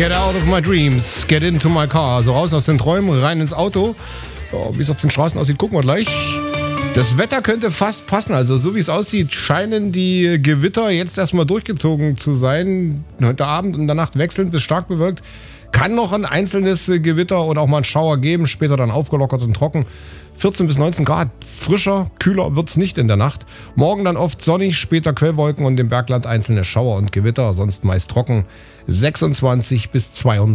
Get out of my dreams, get into my car. Also raus aus den Träumen, rein ins Auto. Oh, wie es auf den Straßen aussieht, gucken wir gleich. Das Wetter könnte fast passen. Also so wie es aussieht, scheinen die Gewitter jetzt erstmal durchgezogen zu sein. Heute Abend und in der Nacht wechselnd bis stark bewölkt. Kann noch ein einzelnes Gewitter oder auch mal einen Schauer geben. Später dann aufgelockert und trocken. 14 bis 19 Grad. Frischer, kühler wird's nicht in der Nacht. Morgen dann oft sonnig, später Quellwolken und im Bergland einzelne Schauer und Gewitter. Sonst meist trocken. 26 bis 32.